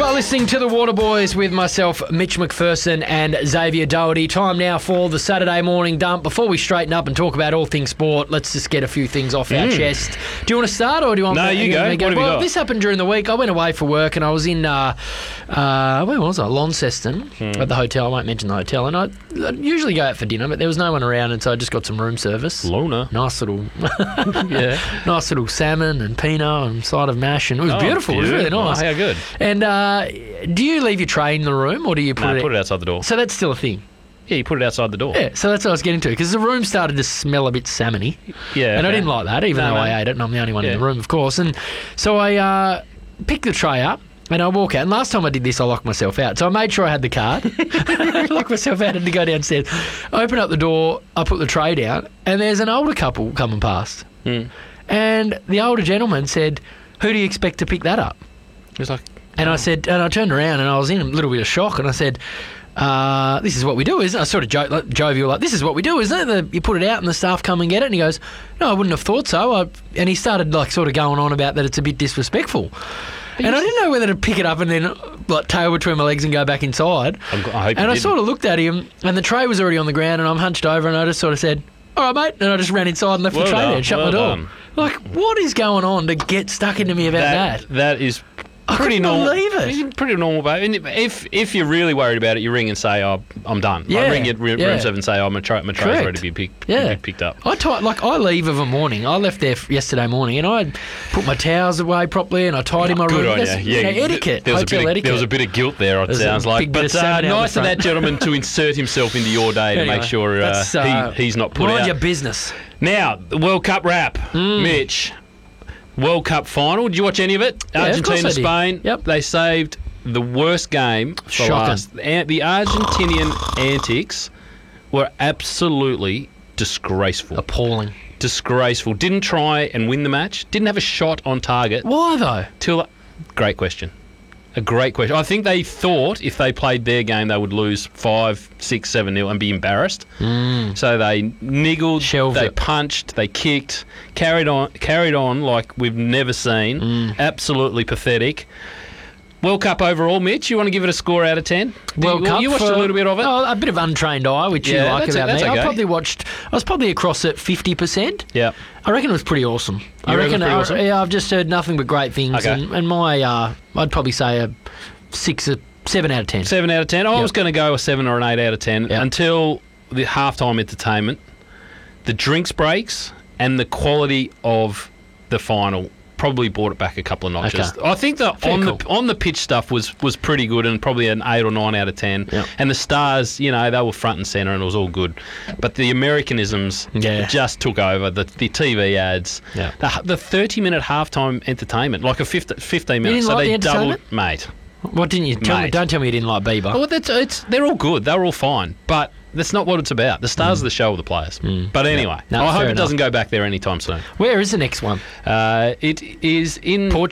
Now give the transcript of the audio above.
are listening to the Waterboys with myself, Mitch McPherson and Xavier Doherty. Time now for the Saturday morning dump. Before we straighten up and talk about all things sport, let's just get a few things off our chest. Do you want to start or do you want No, you go. What have you got? This happened during the week. I went away for work and I was in, where was I? Launceston at the hotel. I won't mention the hotel. And I usually go out for dinner, but there was no one around, and so I just got some room service. Luna. Nice little, nice little salmon and pinot and side of mash, and it was beautiful. It was really nice. How good. And do you leave your tray in the room or do you put Put it outside the door. So that's still a thing? Yeah, you put it outside the door. Yeah, so that's what I was getting to, because the room started to smell a bit salmony. Yeah. And I didn't like that, even though I ate it, and I'm the only one in the room, of course. And so I picked the tray up, and I walk out. And last time I did this, I locked myself out. So I made sure I had the card. I locked myself out, had to go downstairs. I open up the door, I put the tray down, and there's an older couple coming past. And the older gentleman said, "Who do you expect to pick that up?" It was like... And I said, and I turned around and I was in a little bit of shock, and I said, "This is what we do, isn't it?" I sort of jovial, like, "This is what we do, isn't it? You put it out and the staff come and get it." And he goes, "No, I wouldn't have thought so." And he started like sort of going on about that it's a bit disrespectful. And I didn't know whether to pick it up and then like tail between my legs and go back inside. I hope and I sort of looked at him, and the tray was already on the ground, and I'm hunched over, and I just sort of said, "All right, mate," and I just ran inside and left the tray there and shut my door. Like, what is going on to get stuck into me about that? That is I pretty couldn't normal. believe it. It's pretty normal, babe. And if you're really worried about it, you ring and say, "Oh, I'm done." Yeah, I ring your room service and say, "Oh, my tray's ready to be picked up." I leave of a morning. I left there yesterday morning, and I put my towels away properly, and I tidied my room. Good on you. That's, Yeah, etiquette. There was a bit of guilt there, it sounds like. But nice of that gentleman to insert himself into your day to make sure he's not put out. Mind your business. Now, the World Cup wrap. Mitch, World Cup final. Did you watch any of it? Yeah, Argentina, of course I did. Spain. Yep. They saved the worst game for Shocking. last. The Argentinian antics were absolutely disgraceful. Appalling. Disgraceful. Didn't try and win the match. Didn't have a shot on target. Why though? Great question. A great question. I think they thought if they played their game, they would lose 5, 6, 7-0 and be embarrassed. So they niggled, Shelved they it. punched, they kicked, carried on like we've never seen. Absolutely pathetic. World Cup overall, Mitch, you want to give it a score out of 10? World Cup. You watched a little bit of it? Oh, a bit of untrained eye, which you like about me. okay. I was probably across at 50%. Yeah. I reckon it was pretty awesome. You reckon it was pretty awesome? I've just heard nothing but great things. Okay. And my, I'd probably say a 7 out of 10. 7 out of 10. I was going to go a 7 or an 8 out of 10 until the halftime entertainment, the drinks breaks, and the quality of the final probably brought it back a couple of notches. Okay. I think on the pitch stuff was pretty good, and probably an 8 or 9 out of 10. Yep. And the stars, they were front and centre, and it was all good. But the Americanisms just took over. The TV ads, the 30-minute halftime entertainment, like a 15 minutes. didn't So like they the doubled, entertainment? mate. What didn't you tell me? Don't tell me you didn't like Bieber. Oh, they're all good. They're all fine. But that's not what it's about. The stars of the show are the players. But anyway, No, I hope fair it enough. doesn't go back there anytime soon. Where is the next one? It is in Portugal.